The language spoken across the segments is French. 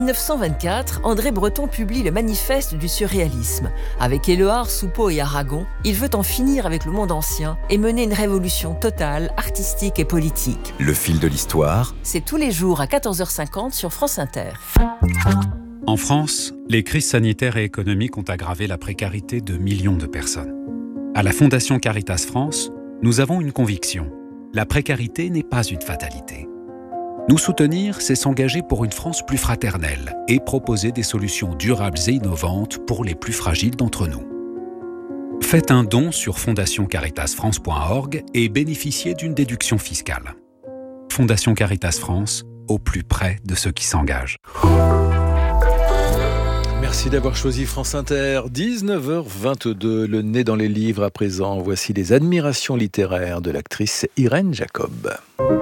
En 1924, André Breton publie le Manifeste du surréalisme. Avec Éluard, Soupeau et Aragon, il veut en finir avec le monde ancien et mener une révolution totale, artistique et politique. Le fil de l'histoire. C'est tous les jours à 14h50 sur France Inter. En France, les crises sanitaires et économiques ont aggravé la précarité de millions de personnes. À la Fondation Caritas France, nous avons une conviction. La précarité n'est pas une fatalité. Nous soutenir, c'est s'engager pour une France plus fraternelle et proposer des solutions durables et innovantes pour les plus fragiles d'entre nous. Faites un don sur fondationcaritasfrance.org et bénéficiez d'une déduction fiscale. Fondation Caritas France, au plus près de ceux qui s'engagent. Merci d'avoir choisi France Inter. 19h22, le nez dans les livres à présent. Voici les admirations littéraires de l'actrice Irène Jacob.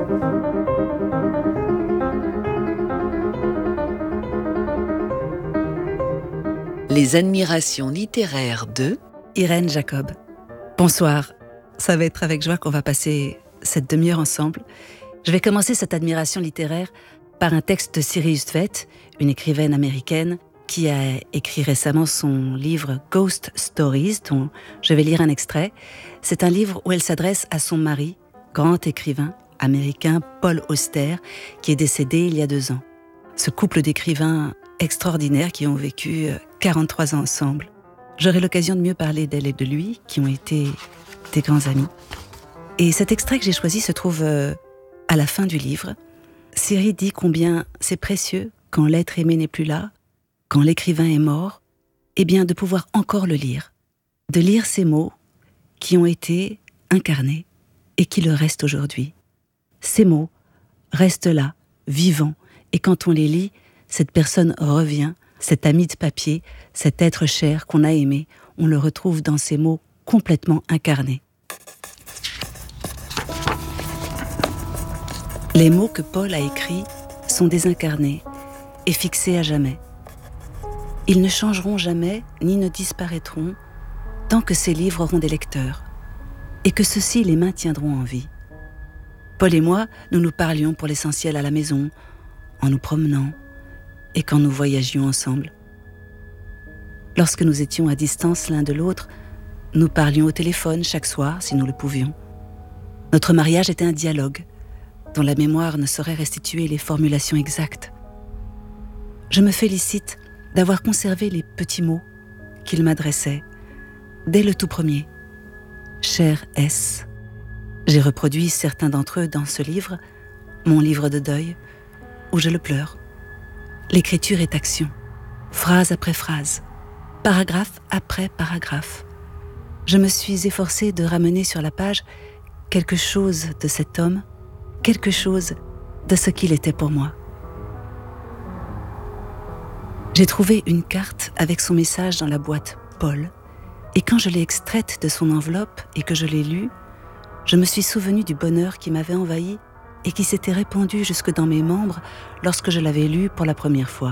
Les admirations littéraires de Irène Jacob. Bonsoir, ça va être avec joie qu'on va passer cette demi-heure ensemble. Je vais commencer cette admiration littéraire par un texte de Sirius Tvet, une écrivaine américaine qui a écrit récemment son livre Ghost Stories, dont je vais lire un extrait. C'est un livre où elle s'adresse à son mari, grand écrivain américain Paul Auster, qui est décédé il y a 2 ans. Ce couple d'écrivains extraordinaires qui ont vécu 43 ans ensemble. J'aurai l'occasion de mieux parler d'elle et de lui, qui ont été des grands amis. Et cet extrait que j'ai choisi se trouve à la fin du livre. Siri dit combien c'est précieux quand l'être aimé n'est plus là, quand l'écrivain est mort, eh bien de pouvoir encore le lire. De lire ces mots qui ont été incarnés et qui le restent aujourd'hui. Ces mots restent là, vivants, et quand on les lit, cette personne revient, cet ami de papier, cet être cher qu'on a aimé, on le retrouve dans ces mots complètement incarnés. Les mots que Paul a écrits sont désincarnés et fixés à jamais. Ils ne changeront jamais ni ne disparaîtront tant que ces livres auront des lecteurs et que ceux-ci les maintiendront en vie. Paul et moi, nous nous parlions pour l'essentiel à la maison, en nous promenant et quand nous voyagions ensemble. Lorsque nous étions à distance l'un de l'autre, nous parlions au téléphone chaque soir si nous le pouvions. Notre mariage était un dialogue dont la mémoire ne saurait restituer les formulations exactes. Je me félicite d'avoir conservé les petits mots qu'il m'adressait dès le tout premier. Cher S. J'ai reproduit certains d'entre eux dans ce livre, mon livre de deuil, où je le pleure. L'écriture est action, phrase après phrase, paragraphe après paragraphe. Je me suis efforcée de ramener sur la page quelque chose de cet homme, quelque chose de ce qu'il était pour moi. J'ai trouvé une carte avec son message dans la boîte Paul, et quand je l'ai extraite de son enveloppe et que je l'ai lue, je me suis souvenue du bonheur qui m'avait envahi et qui s'était répandu jusque dans mes membres lorsque je l'avais lu pour la première fois.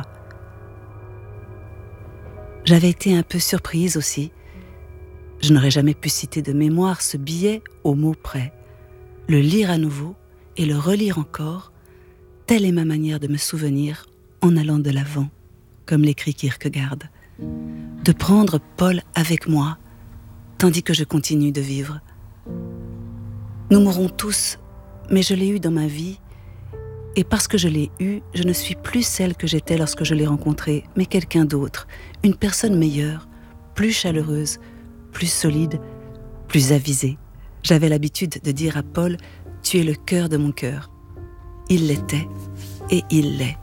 J'avais été un peu surprise aussi. Je n'aurais jamais pu citer de mémoire ce billet au mot près. Le lire à nouveau et le relire encore, telle est ma manière de me souvenir en allant de l'avant, comme l'écrit Kierkegaard. De prendre Paul avec moi, tandis que je continue de vivre. Nous mourrons tous, mais je l'ai eu dans ma vie, et parce que je l'ai eu, je ne suis plus celle que j'étais lorsque je l'ai rencontré, mais quelqu'un d'autre, une personne meilleure, plus chaleureuse, plus solide, plus avisée. J'avais l'habitude de dire à Paul « Tu es le cœur de mon cœur ». Il l'était, et il l'est.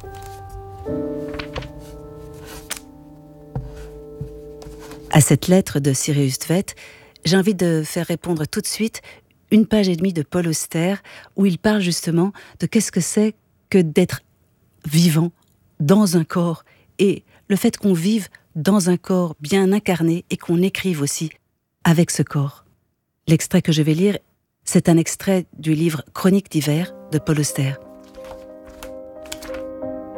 À cette lettre de Sirius Tvet, j'ai envie de faire répondre tout de suite 1 page et demie de Paul Auster, où il parle justement de qu'est-ce que c'est que d'être vivant dans un corps, et le fait qu'on vive dans un corps bien incarné et qu'on écrive aussi avec ce corps. L'extrait que je vais lire, c'est un extrait du livre Chroniques d'hiver de Paul Auster.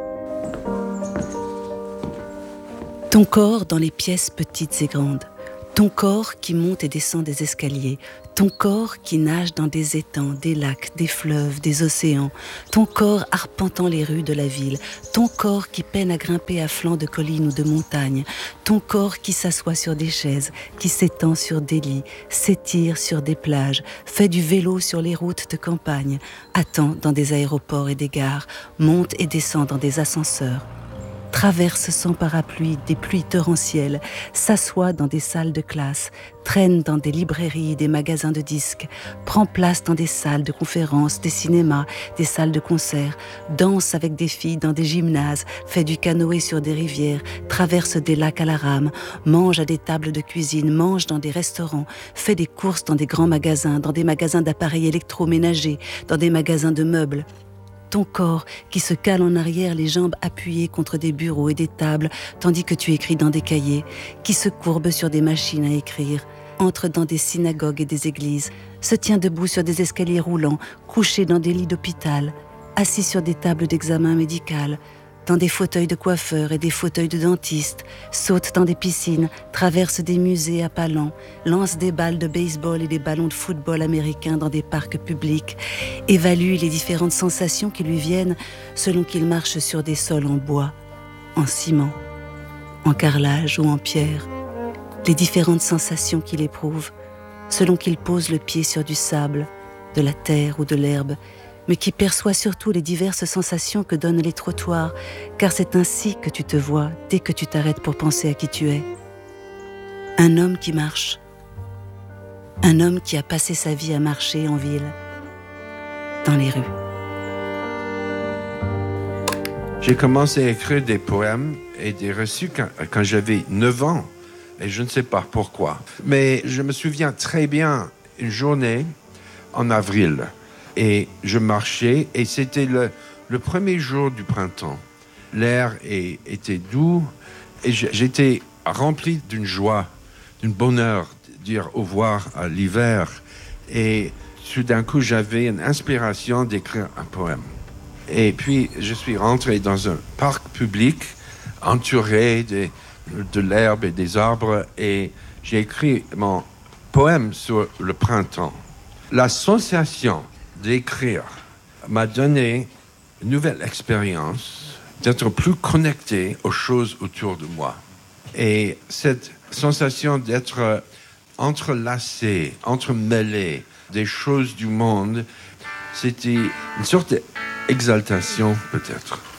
Ton corps dans les pièces petites et grandes, Ton corps qui monte et descend des escaliers, ton corps qui nage dans des étangs, des lacs, des fleuves, des océans, ton corps arpentant les rues de la ville, ton corps qui peine à grimper à flanc de collines ou de montagnes, ton corps qui s'assoit sur des chaises, qui s'étend sur des lits, s'étire sur des plages, fait du vélo sur les routes de campagne, attend dans des aéroports et des gares, monte et descend dans des ascenseurs, traverse sans parapluie des pluies torrentielles, s'assoit dans des salles de classe, traîne dans des librairies et des magasins de disques, prend place dans des salles de conférences, des cinémas, des salles de concert, danse avec des filles dans des gymnases, fait du canoë sur des rivières, traverse des lacs à la rame, mange à des tables de cuisine, mange dans des restaurants, fait des courses dans des grands magasins, dans des magasins d'appareils électroménagers, dans des magasins de meubles. Ton corps qui se cale en arrière, les jambes appuyées contre des bureaux et des tables, tandis que tu écris dans des cahiers, qui se courbe sur des machines à écrire, entre dans des synagogues et des églises, se tient debout sur des escaliers roulants, couché dans des lits d'hôpital, assis sur des tables d'examen médical, dans des fauteuils de coiffeurs et des fauteuils de dentistes, saute dans des piscines, traverse des musées à pas lents, lance des balles de baseball et des ballons de football américains dans des parcs publics, évalue les différentes sensations qui lui viennent selon qu'il marche sur des sols en bois, en ciment, en carrelage ou en pierre, les différentes sensations qu'il éprouve selon qu'il pose le pied sur du sable, de la terre ou de l'herbe, mais qui perçoit surtout les diverses sensations que donnent les trottoirs, car c'est ainsi que tu te vois dès que tu t'arrêtes pour penser à qui tu es. Un homme qui marche. Un homme qui a passé sa vie à marcher en ville, dans les rues. J'ai commencé à écrire des poèmes et des récits quand j'avais 9 ans, et je ne sais pas pourquoi. Mais je me souviens très bien une journée en avril, et je marchais, et c'était le premier jour du printemps. L'air était doux, et j'étais rempli d'une joie, d'un bonheur, de dire au revoir à l'hiver. Et tout d'un coup, j'avais une inspiration d'écrire un poème. Et puis, je suis rentré dans un parc public, entouré de l'herbe et des arbres, et j'ai écrit mon poème sur le printemps. La sensation d'écrire m'a donné une nouvelle expérience d'être plus connecté aux choses autour de moi. Et cette sensation d'être entrelacé, entremêlé des choses du monde, c'était une sorte d'exaltation peut-être.